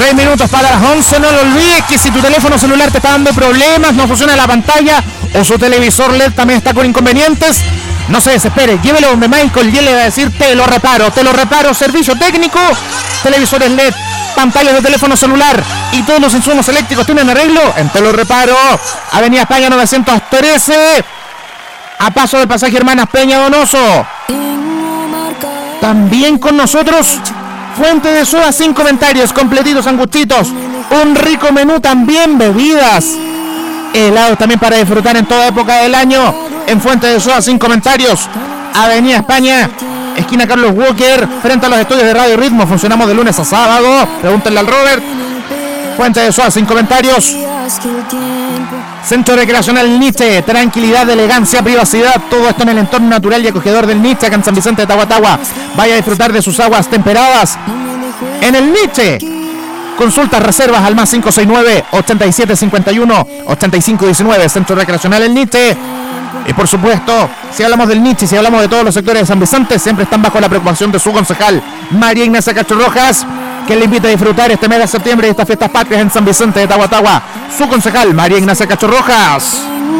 6 minutos para las 11. No lo olvides que si tu teléfono celular te está dando problemas, no funciona la pantalla o su televisor LED también está con inconvenientes, no se desespere, llévelo donde Michael y él le va a decir te lo reparo, servicio técnico, televisores LED, pantallas de teléfono celular y todos los insumos eléctricos tienen arreglo en Te lo reparo. Avenida España 913, a paso del pasaje Hermanas Peña Donoso. También con nosotros Fuente de Soda sin comentarios, completitos sanguchitos, un rico menú, también bebidas, helados también para disfrutar en toda época del año en Fuente de Soda sin comentarios, Avenida España, esquina Carlos Walker, frente a los estudios de Radio Ritmo. Funcionamos de lunes a sábado, pregúntenle al Robert. Fuente de Soda sin comentarios. Centro Recreacional Nietzsche, tranquilidad, elegancia, privacidad, todo esto en el entorno natural y acogedor del Nietzsche, acá en San Vicente de Tahuatahua. Vaya a disfrutar de sus aguas temperadas en el Nietzsche. Consultas, reservas al más 569-8751-8519, Centro Recreacional El Nietzsche. Y por supuesto, si hablamos del Nietzsche, si hablamos de todos los sectores de San Vicente, siempre están bajo la preocupación de su concejal, María Ignacia Castro Rojas, que le invita a disfrutar este mes de septiembre y estas fiestas patrias en San Vicente de Tahuatahua. Su concejal, María Ignacia Castro Rojas.